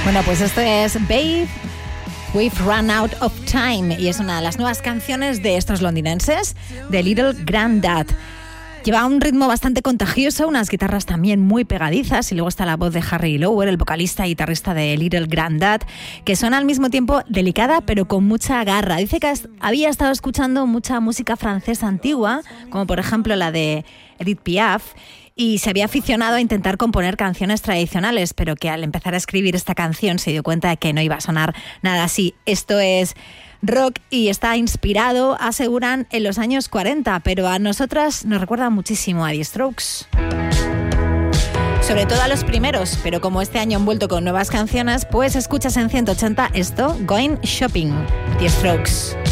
Bueno, pues esto es Babe, We've Run Out of Time, y es una de las nuevas canciones de estos londinenses, de Little Grandad. Lleva un ritmo bastante contagioso, unas guitarras también muy pegadizas, y luego está la voz de Harry Lower, el vocalista y guitarrista de Little Grandad, que suena al mismo tiempo delicada pero con mucha garra. Dice que había estado escuchando mucha música francesa antigua, como por ejemplo la de Edith Piaf, y se había aficionado a intentar componer canciones tradicionales, pero que al empezar a escribir esta canción se dio cuenta de que no iba a sonar nada así. Esto es rock y está inspirado, aseguran, en los años 40, pero a nosotras nos recuerda muchísimo a The Strokes. Sobre todo a los primeros, pero como este año han vuelto con nuevas canciones, pues escuchas en 180 esto, Going Shopping, The Strokes.